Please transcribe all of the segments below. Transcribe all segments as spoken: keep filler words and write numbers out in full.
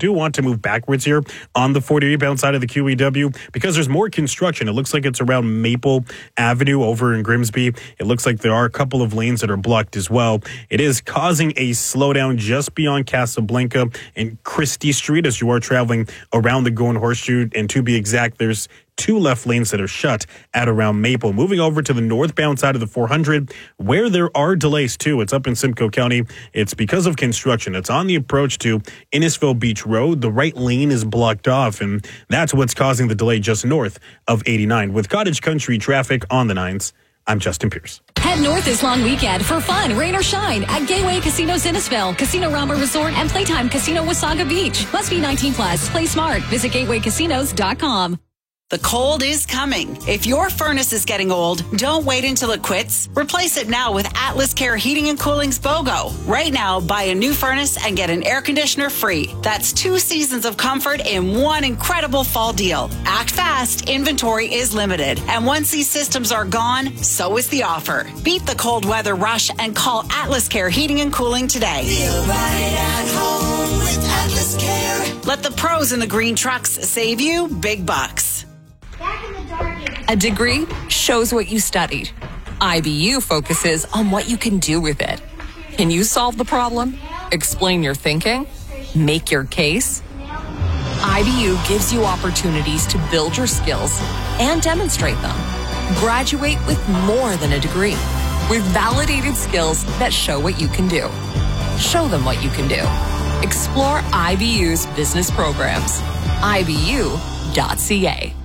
do want to move backwards here on the forty eastbound side of the Q E W because there's more construction. It looks like it's around Maple Avenue over in Grimsby. It looks like there are a couple of lanes that are blocked as well. It is causing a slowdown just beyond Casablanca and Christie Street as you are traveling around the Golden Horseshoe. And to be exact, there's two left lanes that are shut at around Maple. Moving over to the northbound side of the four hundred, where there are delays too. It's up in Simcoe County. It's because of construction. It's on the approach to Innisfil Beach Road. The right lane is blocked off, and that's what's causing the delay just north of eighty-nine. With Cottage Country traffic on the nines, I'm Justin Pierce. Head north this long weekend for fun, rain or shine at Gateway Casinos Innisfil, Casino Rama Resort, and Playtime Casino Wasaga Beach. Must be nineteen plus. Play smart. Visit gateway casinos dot com. The cold is coming. If your furnace is getting old, don't wait until it quits. Replace it now with Atlas Care Heating and Cooling's BOGO. Right now, buy a new furnace and get an air conditioner free. That's two seasons of comfort in one incredible fall deal. Act fast. Inventory is limited. And once these systems are gone, so is the offer. Beat the cold weather rush and call Atlas Care Heating and Cooling today. Feel right at home with Atlas Care. Let the pros in the green trucks save you big bucks. A degree shows what you studied. I B U focuses on what you can do with it. Can you solve the problem? Explain your thinking? Make your case? I B U gives you opportunities to build your skills and demonstrate them. Graduate with more than a degree, with validated skills that show what you can do. Show them what you can do. Explore I B U's business programs. I B U dot C A.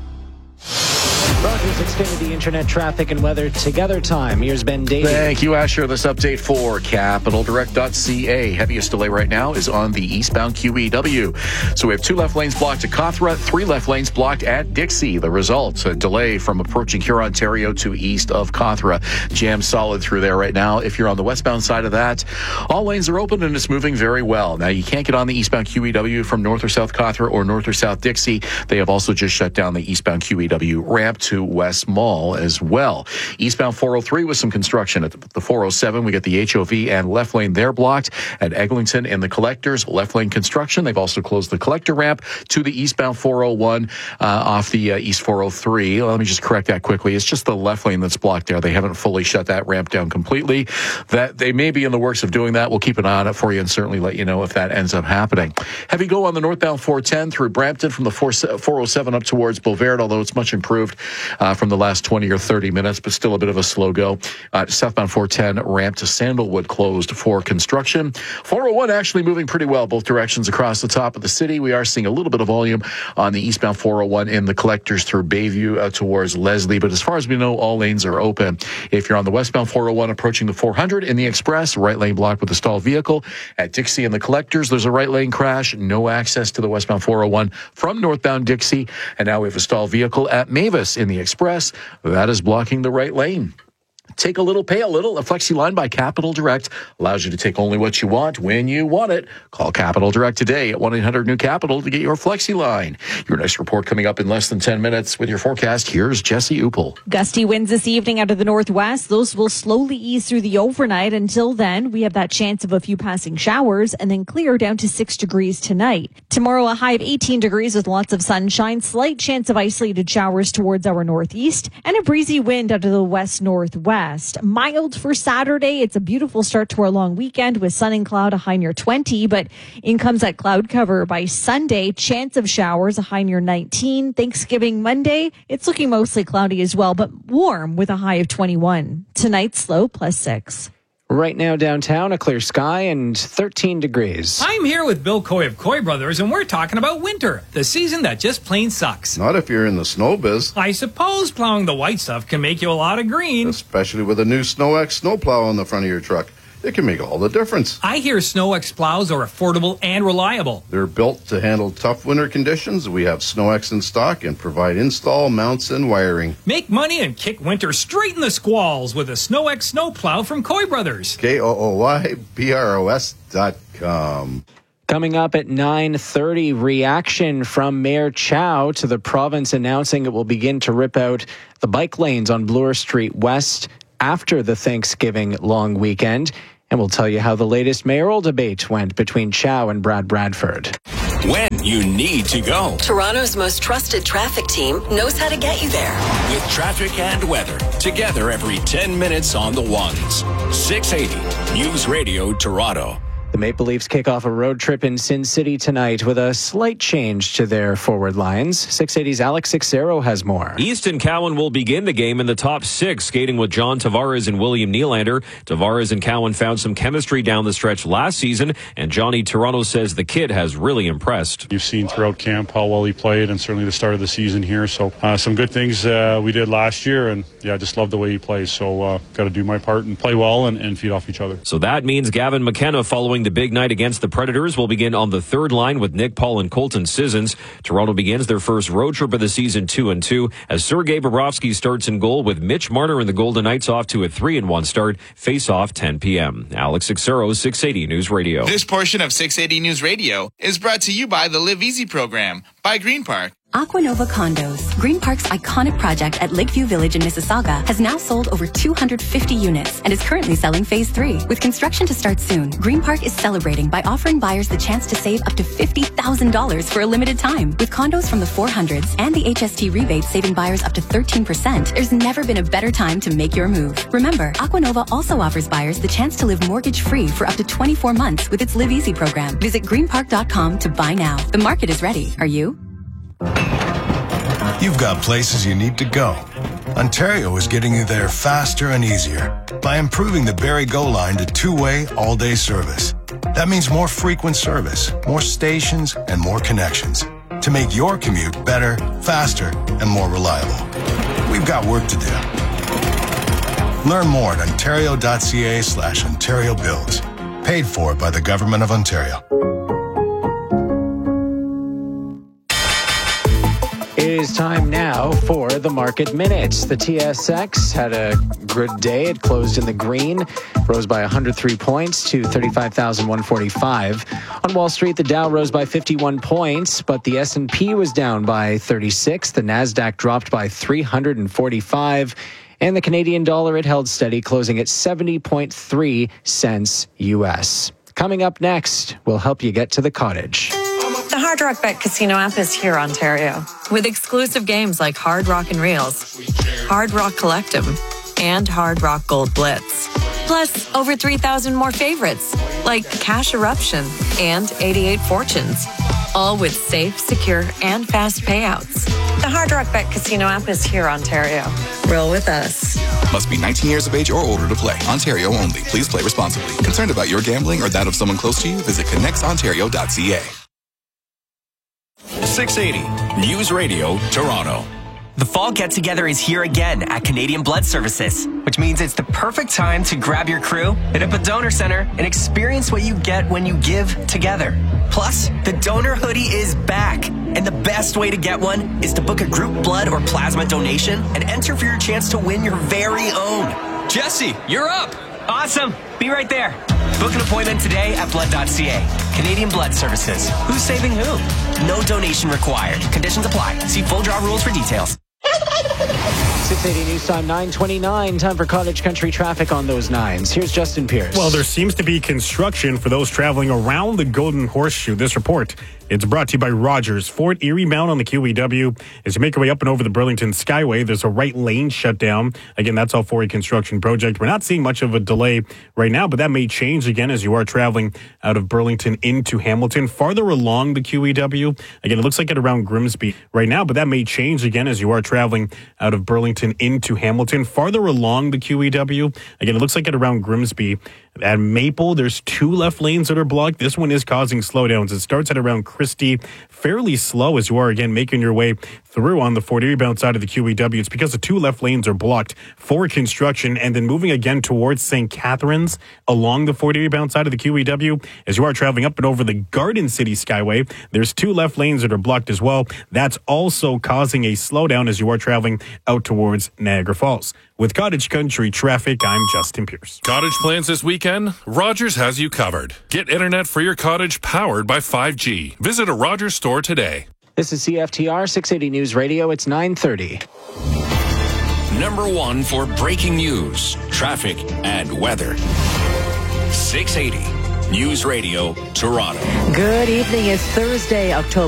Rogers Xfinity Internet traffic and weather together time. Here's Ben Davey. Thank you, Asher. This update for capital direct dot C A. Heaviest delay right now is on the eastbound Q E W. So we have two left lanes blocked at Cawthra, three left lanes blocked at Dixie. The result, a delay from approaching Huron, Ontario to east of Cawthra. Jam solid through there right now. If you're on the westbound side of that, all lanes are open and it's moving very well. Now, you can't get on the eastbound Q E W from north or south Cawthra or north or south Dixie. They have also just shut down the eastbound Q E W ramp to West Mall as well. Eastbound four oh three with some construction at the four oh seven. We got the H O V and left lane there blocked at Eglinton and the Collectors. Left lane construction. They've also closed the collector ramp to the eastbound four oh one uh, off the uh, East four oh three. Let me just correct that quickly. It's just the left lane that's blocked there. They haven't fully shut that ramp down completely. That they may be in the works of doing that. We'll keep an eye on it for you and certainly let you know if that ends up happening. Heavy go on the northbound four ten through Brampton from the four oh seven up towards Bovaird, although it's much improved uh, from the last twenty or thirty minutes, but still a bit of a slow go. Uh, southbound four ten ramp to Sandalwood closed for construction. four oh one actually moving pretty well both directions across the top of the city. We are seeing a little bit of volume on the eastbound four oh one in the Collectors through Bayview uh, towards Leslie, but as far as we know, all lanes are open. If you're on the westbound four oh one approaching the four hundred in the Express, right lane blocked with a stalled vehicle. At Dixie and the Collectors, there's a right lane crash. No access to the westbound four oh one from northbound Dixie. And now we have a stalled vehicle at Mavis in the Express. That is blocking the right lane. Take a little, pay a little. A Flexi line by Capital Direct allows you to take only what you want when you want it. Call Capital Direct today at one eight hundred new capital to get your Flexi line. Your next report coming up in less than ten minutes with your forecast. Here's Jesse Upel. Gusty winds this evening out of the northwest. Those will slowly ease through the overnight. Until then, we have that chance of a few passing showers and then clear down to six degrees tonight. Tomorrow, a high of eighteen degrees with lots of sunshine, slight chance of isolated showers towards our northeast, and a breezy wind out of the west-northwest. Mild for Saturday. It's a beautiful start to our long weekend with sun and cloud, a high near twenty, but in comes that cloud cover by Sunday. Chance of showers, a high near nineteen. Thanksgiving Monday, it's looking mostly cloudy as well, but warm with a high of twenty-one. Tonight's low plus six. Right now downtown, a clear sky and thirteen degrees. I'm here with Bill Coy of Coy Brothers, and we're talking about winter, the season that just plain sucks. Not if you're in the snow biz. I suppose plowing the white stuff can make you a lot of green. Especially with a new SnowX snowplow on the front of your truck. It can make all the difference. I hear SnowX plows are affordable and reliable. They're built to handle tough winter conditions. We have SnowX in stock and provide install, mounts, and wiring. Make money and kick winter straight in the squalls with a SnowX snowplow from Coy Brothers. K O O Y B R O S dot com. Coming up at nine thirty, reaction from Mayor Chow to the province announcing it will begin to rip out the bike lanes on Bloor Street West after the Thanksgiving long weekend. And we'll tell you how the latest mayoral debate went between Chow and Brad Bradford. When you need to go. Toronto's most trusted traffic team knows how to get you there. With traffic and weather, together every ten minutes on the ones. six eighty News Radio Toronto. The Maple Leafs kick off a road trip in Sin City tonight with a slight change to their forward lines. six eighty's Alex Sixero has more. Easton Cowan will begin the game in the top six, skating with John Tavares and William Nylander. Tavares and Cowan found some chemistry down the stretch last season, and Johnny Toronto says the kid has really impressed. You've seen throughout camp how well he played, and certainly the start of the season here. So uh, some good things uh, we did last year, and yeah, I just love the way he plays. So uh, got to do my part and play well and, and feed off each other. So that means Gavin McKenna, following the big night against the Predators, will begin on the third line with Nick Paul and Colton Sissons. Toronto begins their first road trip of the season two and two as Sergei Bobrovsky starts in goal with Mitch Marner and the Golden Knights off to a three and one start. Face off ten p.m. Alex Sixero, six eighty News Radio. This portion of six eighty News Radio is brought to you by the Live Easy program by Green Park. Aquanova Condos, Green Park's iconic project at Lakeview Village in Mississauga, has now sold over two hundred fifty units and is currently selling phase three. With construction to start soon, Green Park is celebrating by offering buyers the chance to save up to fifty thousand dollars for a limited time. With condos from the four hundreds and the H S T rebate saving buyers up to thirteen percent, there's never been a better time to make your move. Remember, Aquanova also offers buyers the chance to live mortgage-free for up to twenty-four months with its Live Easy program. Visit green park dot com to buy now. The market is ready. Are you? You've got places you need to go. Ontario is getting you there faster and easier by improving the Barrie Go line to two-way all-day service. That means more frequent service, more stations, and more connections to make your commute better, faster, and more reliable. We've got work to do. Learn more at ontario.ca slash Ontario Builds. Paid for by the Government of Ontario. It is time now for the Market Minutes. The T S X had a good day. It closed in the green, rose by one hundred three points to thirty-five thousand one hundred forty-five. On Wall Street, the Dow rose by fifty-one points, but the S and P was down by thirty-six. The Nasdaq dropped by three hundred forty-five. And the Canadian dollar, it held steady, closing at seventy point three cents U S. Coming up next, we'll help you get to the cottage. The Hard Rock Bet Casino app is here, Ontario, with exclusive games like Hard Rock and Reels, Hard Rock Collective, and Hard Rock Gold Blitz. Plus, over three thousand more favorites, like Cash Eruption and eighty-eight Fortunes, all with safe, secure, and fast payouts. The Hard Rock Bet Casino app is here, Ontario. Roll with us. Must be nineteen years of age or older to play. Ontario only. Please play responsibly. Concerned about your gambling or that of someone close to you? Visit connects ontario dot c a. six eighty News Radio Toronto. The fall get-together is here again at Canadian Blood Services, which means it's the perfect time to grab your crew, hit up a donor center, and experience what you get when you give together. Plus, the donor hoodie is back, and the best way to get one is to book a group blood or plasma donation and enter for your chance to win your very own. Jesse, you're up! Awesome! Be right there. Book an appointment today at blood dot c a. Canadian Blood Services. Who's saving who? No donation required. Conditions apply. See full draw rules for details. six eighty News Time, nine twenty-nine. Time for cottage country traffic on those nines. Here's Justin Pierce. Well, there seems to be construction for those traveling around the Golden Horseshoe. This report, it's brought to you by Rogers. Fort Erie bound on the Q E W. As you make your way up and over the Burlington Skyway, there's a right lane shut down. Again, that's all for a construction project. We're not seeing much of a delay right now, but that may change again as you are traveling out of Burlington into Hamilton. Farther along the Q E W, again, it looks like at around Grimsby right now, but that may change again as you are traveling out of Burlington into Hamilton. Farther along the Q E W, again, it looks like at around Grimsby. At Maple, there's two left lanes that are blocked. This one is causing slowdowns. It starts at around Christie, fairly slow as you are, again, making your way through on the Fort Erie bound side of the Q E W. It's because the two left lanes are blocked for construction, and then moving again towards Saint Catharines along the Fort Erie bound side of the Q E W. As you are traveling up and over the Garden City Skyway, there's two left lanes that are blocked as well. That's also causing a slowdown as you are traveling out towards Niagara Falls. With Cottage Country Traffic, I'm Justin Pierce. Cottage plans this weekend? Rogers has you covered. Get internet for your cottage powered by five G. Visit a Rogers store today. This is C F T R six eighty News Radio. It's nine thirty. Number one for breaking news, traffic, and weather. six eighty News Radio Toronto. Good evening. It's Thursday, October